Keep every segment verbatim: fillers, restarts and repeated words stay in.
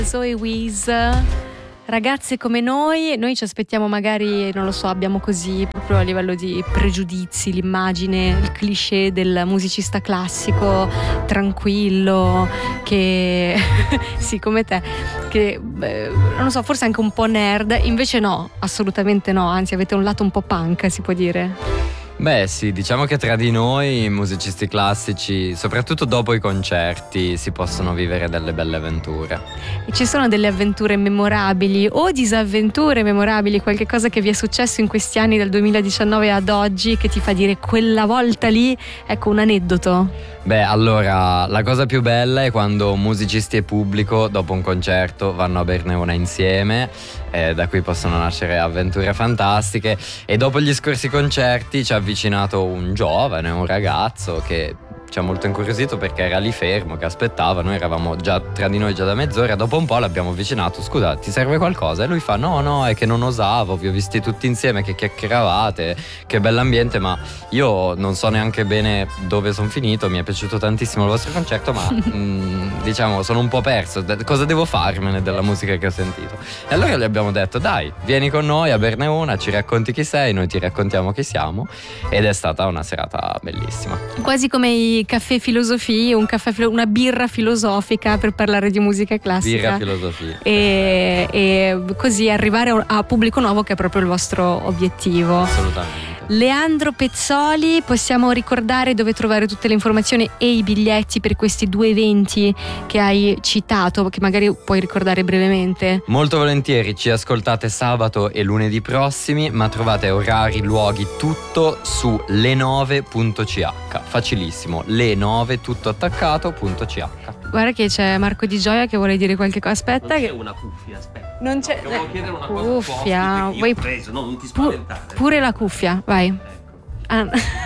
Zoe Wiz, ragazze come noi, noi ci aspettiamo magari, non lo so, abbiamo così proprio a livello di pregiudizi l'immagine, il cliché del musicista classico tranquillo che sì, come te, che beh, non lo so, forse anche un po' nerd. Invece no, assolutamente no, anzi avete un lato un po' punk, si può dire. Beh sì, diciamo che tra di noi musicisti classici, soprattutto dopo i concerti, si possono vivere delle belle avventure. E ci sono delle avventure memorabili o disavventure memorabili, qualche cosa che vi è successo in questi anni dal duemiladiciannove ad oggi che ti fa dire quella volta lì, ecco un aneddoto? Beh, allora, la cosa più bella è quando musicisti e pubblico dopo un concerto vanno a berne una insieme, eh, da cui possono nascere avventure fantastiche. E dopo gli scorsi concerti ci ha avvicinato un giovane, un ragazzo che ci ha molto incuriosito perché era lì fermo, che aspettava. Noi eravamo già tra di noi già da mezz'ora. Dopo un po' l'abbiamo avvicinato: scusa, ti serve qualcosa? E lui fa: no no, è che non osavo, vi ho visti tutti insieme che chiacchieravate, che bell'ambiente, ma io non so neanche bene dove sono finito. Mi è piaciuto tantissimo il vostro concerto, ma mh, diciamo sono un po' perso, cosa devo farmene della musica che ho sentito? E allora gli abbiamo detto: dai, vieni con noi a berne una, ci racconti chi sei, noi ti raccontiamo chi siamo. Ed è stata una serata bellissima, quasi come i caffè filosofia, un caffè filo- una birra filosofica per parlare di musica classica. Birra filosofia. E, e così arrivare a pubblico nuovo, che è proprio il vostro obiettivo. Assolutamente. Leandro Pezzoli, possiamo ricordare dove trovare tutte le informazioni e i biglietti per questi due eventi che hai citato, che magari puoi ricordare brevemente? Molto volentieri, ci ascoltate sabato e lunedì prossimi, ma trovate orari, luoghi, tutto su le nove punto c h. Facilissimo, le nove tutto attaccato punto c h. Guarda che c'è Marco Di Gioia che vuole dire qualche cosa. Aspetta, non c'è che una cuffia, aspetta. non c'è. No, volevo chiedere una cosa. Cuffia, io vuoi ho preso, no, non ti pu- spaventare. pure la cuffia, vai. Ah,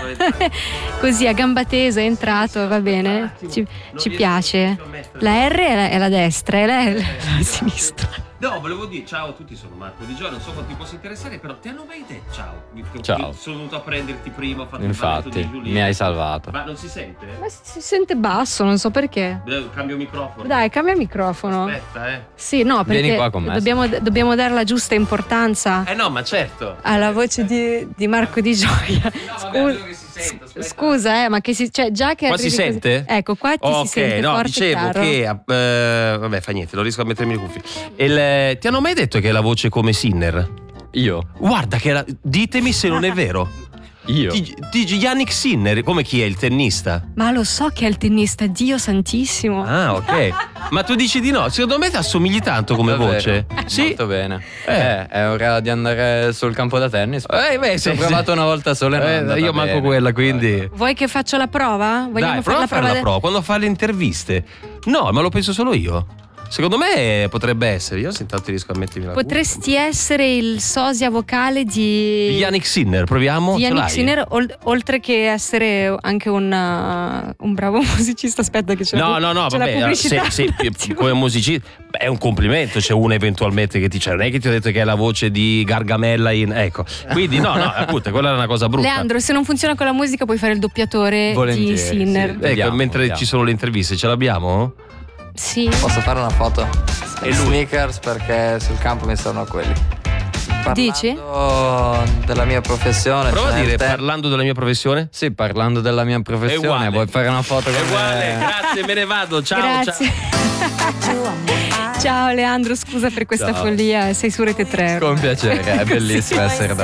così a gamba tesa è entrato, va bene, ci, ci piace. La R è la, è la destra e la R è la sinistra. No, volevo dire ciao a tutti, sono Marco Di Gioia, non so quanto ti possa interessare, però ti hanno mai detto ciao? Ciao. Sono venuto a prenderti prima, ho fatto Infatti, il balletto di Giulietta. mi hai salvato. Ma non si sente? Ma si sente basso, non so perché. Beh, cambio microfono. Dai, cambia il microfono. Aspetta, eh. Sì, no, perché Vieni qua con me. dobbiamo, dobbiamo dare la giusta importanza Eh no, ma certo. alla voce di, di Marco Di Gioia. No, vabbè, vedo che si sente, aspetta. Scusa, eh, ma che si, cioè, già che Qua si arrivi così- sente? Ecco, qua ti Ok, si sente no, forte e dicevo chiaro. che eh, vabbè, fa niente, non riesco a mettermi le cuffie. Il, ti hanno mai detto che hai la voce come Sinner? Io? Guarda che la, ditemi se non è vero. Io? Di, di Yannick Sinner, come chi è il tennista? Ma lo so che è il tennista, Dio santissimo. Ah, ok. Ma tu dici di no? Secondo me ti assomigli tanto come Davvero? voce. Sì. Molto bene. Eh. Eh, è ora di andare sul campo da tennis. Eh, beh, Ci ho sì, provato sì. una volta sola e non è Eh, andata io manco bene. quella, quindi. Vuoi che faccio la prova? Vogliamo Dai, fare prova la a fare la de- prova. Quando fa le interviste. No, ma lo penso solo io. Secondo me potrebbe essere. Io se intanto riesco a mettermi la Potresti essere il sosia vocale di, Di Yannick Sinner, proviamo. di Ce Yannick l'hai? Sinner, ol- oltre che essere anche un, uh, un bravo musicista. Aspetta, che c'è No, la, no, no, c'è la vabbè, pubblicità. se, se, Un attimo. come musicista, beh, è un complimento. C'è uno eventualmente che ti dice, non è che ti ho detto che è la voce di Gargamella in. Ecco, quindi no, no, appunto, quella era una cosa brutta. Leandro, se non funziona con la musica puoi fare il doppiatore Volentieri, di Sinner. sì. Ecco, Vediamo, mentre vediamo. ci sono le interviste, ce l'abbiamo? Sì. Posso fare una foto? E I lui? sneakers perché sul campo mi servono quelli. Parlando Dici? della mia professione. Prova a cioè dire, nel tempo- parlando della mia professione. Sì, parlando della mia È professione, uguale. vuoi fare una foto con È me? uguale, grazie, me ne vado. Ciao, Grazie. ciao. Ciao Leandro, scusa per questa Ciao. follia, sei su Rete tre. Con piacere, è bellissimo Sì. essere da